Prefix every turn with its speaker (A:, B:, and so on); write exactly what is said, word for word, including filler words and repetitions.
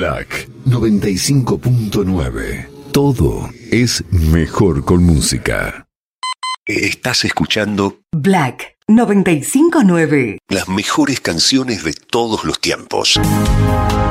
A: Black noventa y cinco punto nueve. Todo es mejor con música. Estás escuchando
B: Black noventa y cinco punto nueve.
A: Las mejores canciones de todos los tiempos.